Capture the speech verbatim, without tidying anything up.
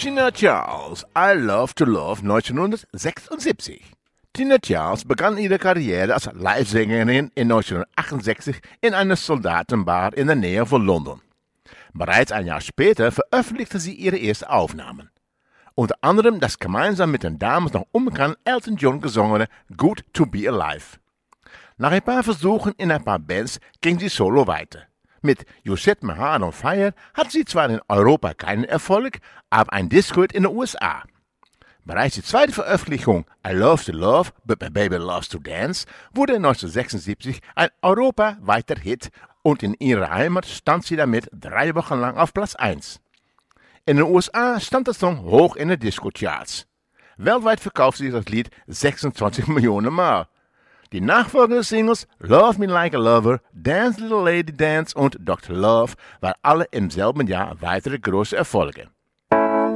Tina Charles, I Love to Love neunzehnhundertsechsundsiebzig. Tina Charles begann ihre Karriere als Livesängerin in neunzehnhundertachtundsechzig in einer Soldatenbar in der Nähe von London. Bereits ein Jahr später veröffentlichte sie ihre ersten Aufnahmen. Unter anderem das gemeinsam mit den damals noch unbekannten Elton John gesungene Good to Be Alive. Nach ein paar Versuchen in ein paar Bands ging sie solo weiter. Mit You Set My Heart on Fire hat sie zwar in Europa keinen Erfolg, aber ein Disco-Hit in den U S A. Bereits die zweite Veröffentlichung I Love to Love, But My Baby Loves to Dance wurde neunzehnhundertsechsundsiebzig ein europaweiter Hit und in ihrer Heimat stand sie damit drei Wochen lang auf Platz eins. In den U S A stand der Song hoch in den Disco-Charts. Weltweit verkaufte sich das Lied sechsundzwanzig Millionen Mal. Die nachfolgenden Singles Love Me Like a Lover, Dance Little Lady Dance und Doktor Love waren alle im selben Jahr weitere große Erfolge.